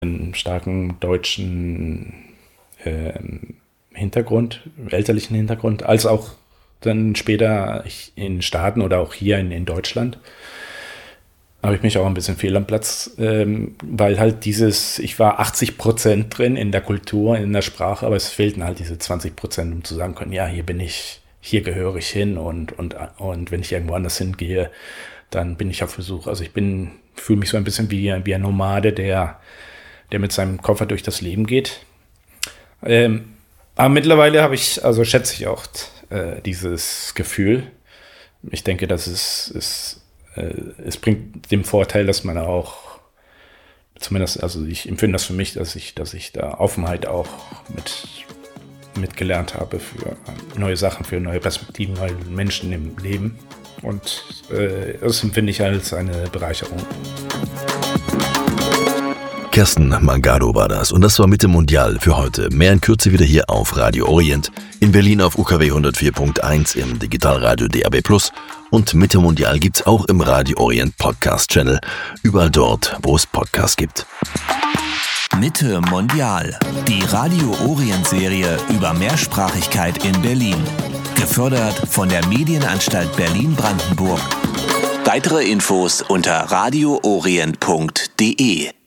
einen starken deutschen Hintergrund, elterlichen Hintergrund, als auch dann später in den Staaten oder auch hier in Deutschland. Habe ich mich auch ein bisschen fehl am Platz, weil halt ich war 80% drin in der Kultur, in der Sprache, aber es fehlten halt diese 20%, um zu sagen können, ja, hier bin ich, hier gehöre ich hin und wenn ich irgendwo anders hingehe, dann bin ich auf Besuch. Also fühle mich so ein bisschen wie ein Nomade, der mit seinem Koffer durch das Leben geht. Aber mittlerweile schätze ich auch dieses Gefühl. Ich denke, dass es bringt den Vorteil, dass man auch, zumindest, also ich empfinde das für mich, dass ich da Offenheit auch mitgelernt habe für neue Sachen, für neue Perspektiven, neue Menschen im Leben. Und das empfinde ich als eine Bereicherung. Kersten Mangado war das und das war Mitte Mondial für heute. Mehr in Kürze wieder hier auf Radio Orient, in Berlin auf UKW 104.1 im Digitalradio DAB+ und Mitte Mondial gibt's auch im Radio Orient Podcast Channel, überall dort, wo es Podcasts gibt. Mitte Mondial, die Radio Orient Serie über Mehrsprachigkeit in Berlin. Gefördert von der Medienanstalt Berlin-Brandenburg. Weitere Infos unter radioorient.de.